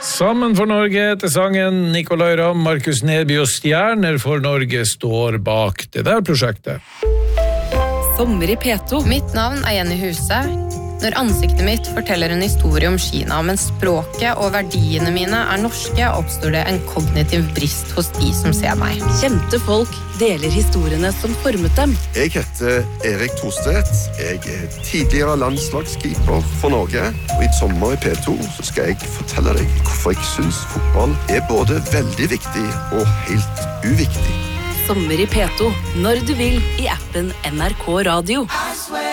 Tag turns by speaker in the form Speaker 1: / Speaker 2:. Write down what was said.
Speaker 1: Sammen for Norge til sangen Nicolai Ramm, Markus Neby og Stjerner for Norge står bak det der prosjektet.
Speaker 2: Sommer i P2.
Speaker 3: Mitt navn er Jenny Huse. Når ansiktet mitt forteller en historie om Kina, men språket og verdiene mine er norske, oppstår det en kognitiv brist hos de som ser meg.
Speaker 2: Kjente folk deler historiene som formet dem.
Speaker 4: Jeg heter Erik Thorstvedt. Jeg er tidligere landslagskeeper for Norge. Og i sommer i P2 så skal jeg fortelle deg hvorfor jeg synes fotball er både veldig viktig og helt uviktig.
Speaker 2: Sommer i P2, når du vil, i appen NRK Radio.